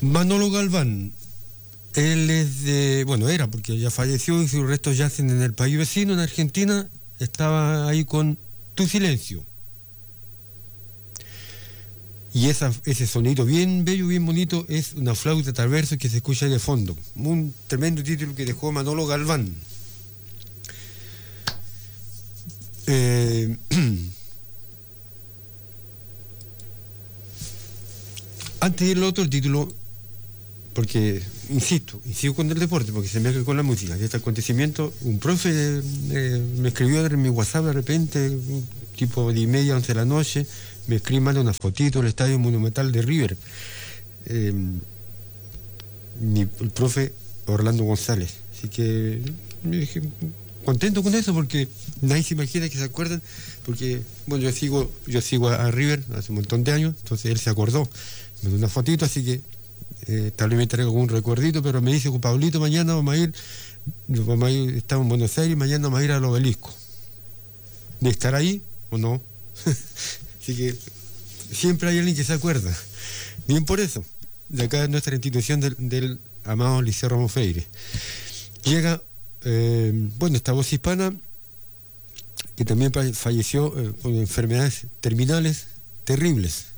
Manolo Galván, él es de, bueno, era porque ya falleció y sus restos yacen en el país vecino, en Argentina. Estaba ahí con Tu Silencio. Y ese sonido bien bello, bien bonito, es una flauta traverso que se escucha de fondo. Un tremendo título que dejó Manolo Galván. Antes del otro título, porque insisto con el deporte, porque se me hace con la música. Y este acontecimiento, un profe me escribió en mi WhatsApp de repente, tipo 10:30, 11 de la noche, me escribe, manda una fotito del Estadio Monumental de River. El profe Orlando González. Así que me dije, contento con eso, porque nadie se imagina que se acuerdan, porque bueno, yo sigo a River hace un montón de años, entonces él se acordó, me dio una fotito, así que tal vez me traigo algún recuerdito, pero me dice, Pablito, mañana vamos a ir, estamos en Buenos Aires, mañana vamos a ir al Obelisco. ¿De estar ahí o no? Así que siempre hay alguien que se acuerda. Bien por eso, de acá es nuestra institución del amado Liceo Ramos Freire. Llega, esta voz hispana, que también falleció con enfermedades terminales terribles.